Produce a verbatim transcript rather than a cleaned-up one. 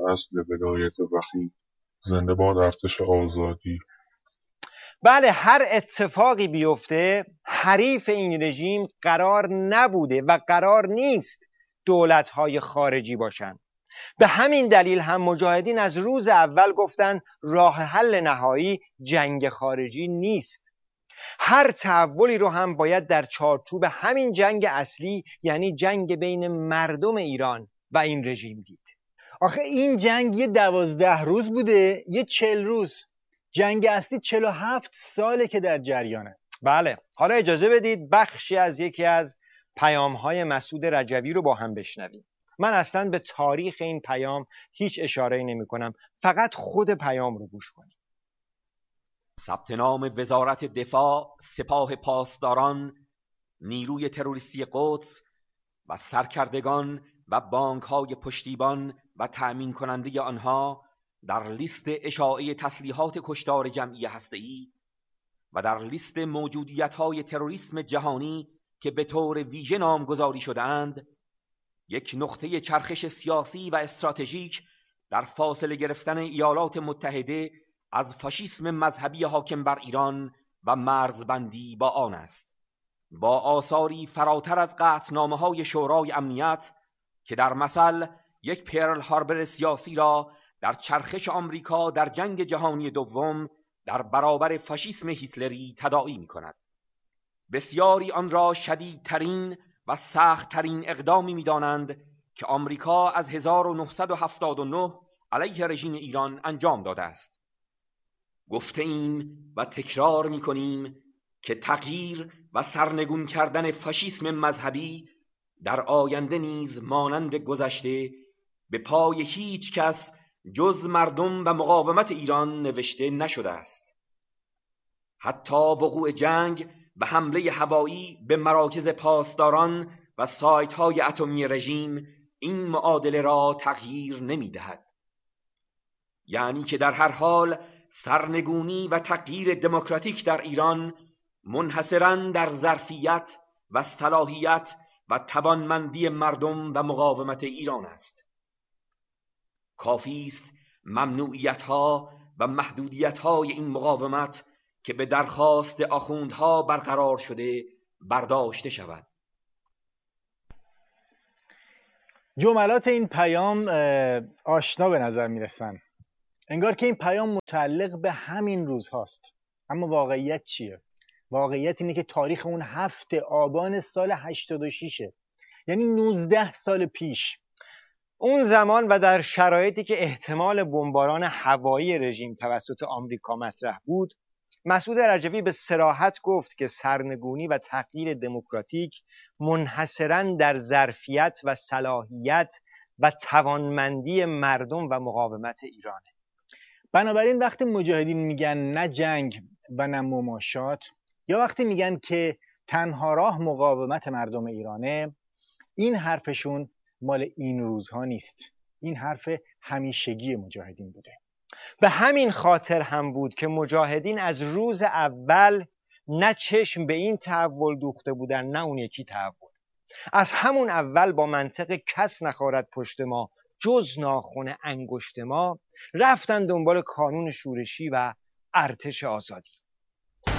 اصل ولایت وحید. زنده باد ارتش آزادی. بله، هر اتفاقی بیفته حریف این رژیم قرار نبوده و قرار نیست دولت‌های خارجی باشن. به همین دلیل هم مجاهدین از روز اول گفتن راه حل نهایی جنگ خارجی نیست. هر تحولی رو هم باید در چارچوب همین جنگ اصلی، یعنی جنگ بین مردم ایران و این رژیم دید. آخه این جنگ یه دوازده روز بوده، یه چل روز. جنگ اصلی چل و هفت ساله که در جریانه. بله، حالا اجازه بدید بخشی از یکی از پیام‌های مسعود رجوی رو با هم بشنویم. من اصلا به تاریخ این پیام هیچ اشاره‌ای نمی‌کنم، فقط خود پیام رو گوش کنید. ثبت نام وزارت دفاع، سپاه پاسداران، نیروی تروریستی قدس و سرکردگان و بانک‌های پشتیبان و تأمین کننده آنها در لیست اشاعه تسلیحات کشتار جمعی هسته‌ای و در لیست موجودیت‌های تروریسم جهانی که به طور ویژه نامگذاری شده‌اند، یک نقطه چرخش سیاسی و استراتژیک در فاصله گرفتن ایالات متحده از فاشیسم مذهبی حاکم بر ایران و مرزبندی با آن است، با آثاری فراتر از قطعنامه‌های شورای امنیت که در مثل یک پرل هاربر سیاسی را در چرخش آمریکا در جنگ جهانی دوم در برابر فاشیسم هیتلری تداعی می‌کند. بسیاری آن را شدیدترین و سخت‌ترین اقدامی می‌دانند که آمریکا از هزار و نهصد و هفتاد و نه علیه رژیم ایران انجام داده است. گفته ایم و تکرار می‌کنیم که تغییر و سرنگون کردن فاشیسم مذهبی در آینده نیز مانند گذشته به پای هیچ کس جز مردم و مقاومت ایران نوشته نشده است. حتی وقوع جنگ و حمله هوایی به مراکز پاسداران و سایت‌های اتمی رژیم این معادله را تغییر نمی‌دهد. یعنی که در هر حال سرنگونی و تغییر دموکراتیک در ایران منحصراً در ظرفیت و صلاحیت و توانمندی مردم و مقاومت ایران است. کافی است ممنوعیت‌ها و محدودیت‌های این مقاومت که به درخواست آخوندها برقرار شده برداشته شود. جملات این پیام آشنا به نظر میرسن، انگار که این پیام متعلق به همین روز هاست. اما واقعیت چیه؟ واقعیت اینه که تاریخ اون هفت آبان سال هشتاد و شش، یعنی نوزده سال پیش. اون زمان و در شرایطی که احتمال بمباران هوایی رژیم توسط آمریکا مطرح بود، مسعود رجوی به صراحت گفت که سرنگونی و تغییر دموکراتیک منحصراً در ظرفیت و صلاحیت و توانمندی مردم و مقاومت ایرانه. بنابراین وقتی مجاهدین میگن نه جنگ و نه مماشات، یا وقتی میگن که تنها راه مقاومت مردم ایرانه، این حرفشون مال این روزها نیست. این حرف همیشگی مجاهدین بوده. به همین خاطر هم بود که مجاهدین از روز اول نه چشم به این تحول دوخته بودن نه اون یکی تحول. از همون اول با منطق کس نخارد پشت ما جز ناخن انگشت ما رفتن دنبال کانون شورشی و ارتش آزادی.